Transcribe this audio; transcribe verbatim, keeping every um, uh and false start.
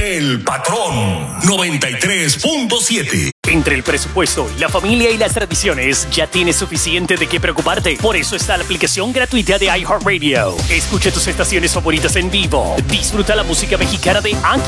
El Patrón noventa y tres punto siete. Entre el presupuesto, la familia y las tradiciones, ya tienes suficiente de qué preocuparte. Por eso está la aplicación gratuita de iHeartRadio. Escucha tus estaciones favoritas en vivo. Disfruta la música mexicana de Ángel